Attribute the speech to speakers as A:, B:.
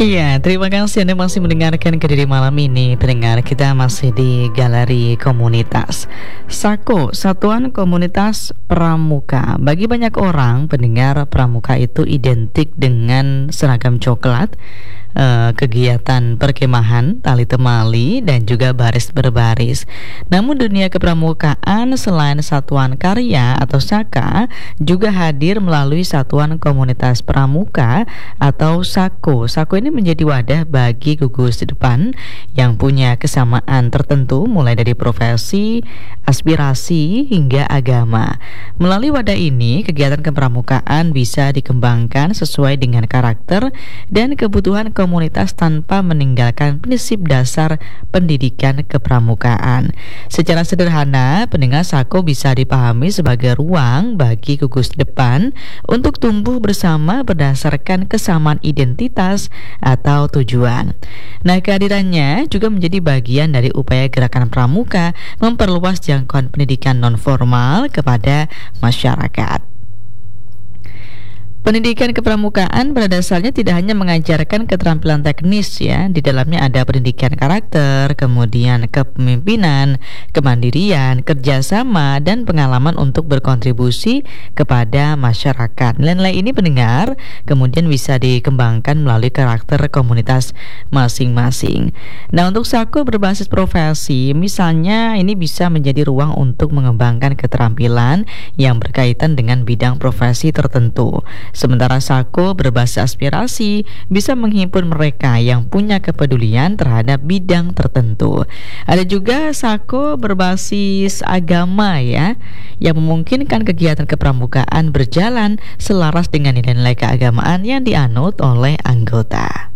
A: Iya, terima kasih Anda masih mendengarkan Kediri Malam ini. Pendengar, kita masih di Galeri Komunitas Sako, Satuan Komunitas Pramuka. Bagi banyak orang, pendengar, pramuka itu identik dengan seragam coklat, kegiatan perkemahan, tali temali, dan juga baris berbaris. Namun dunia kepramukaan selain Satuan Karya atau Saka juga hadir melalui Satuan Komunitas Pramuka atau Sako. Sako ini menjadi wadah bagi gugus depan yang punya kesamaan tertentu mulai dari profesi, aspirasi, hingga agama. Melalui wadah ini, kegiatan kepramukaan bisa dikembangkan sesuai dengan karakter dan kebutuhan komunitas tanpa meninggalkan prinsip dasar pendidikan kepramukaan. Secara sederhana, pendengar, Sako bisa dipahami sebagai ruang bagi gugus depan untuk tumbuh bersama berdasarkan kesamaan identitas atau tujuan. Nah, kehadirannya juga menjadi bagian dari upaya gerakan pramuka memperluas jangkauan pendidikan non-formal kepada masyarakat. Pendidikan kepramukaan pada dasarnya tidak hanya mengajarkan keterampilan teknis ya, di dalamnya ada pendidikan karakter, kemudian kepemimpinan, kemandirian, kerjasama, dan pengalaman untuk berkontribusi kepada masyarakat. Nilai-nilai ini pendengar kemudian bisa dikembangkan melalui karakter komunitas masing-masing. Nah, untuk Sako berbasis profesi, misalnya ini bisa menjadi ruang untuk mengembangkan keterampilan yang berkaitan dengan bidang profesi tertentu. Sementara Sako berbasis aspirasi bisa menghimpun mereka yang punya kepedulian terhadap bidang tertentu. Ada juga Sako berbasis agama ya, yang memungkinkan kegiatan kepramukaan berjalan selaras dengan nilai-nilai keagamaan yang dianut oleh anggota.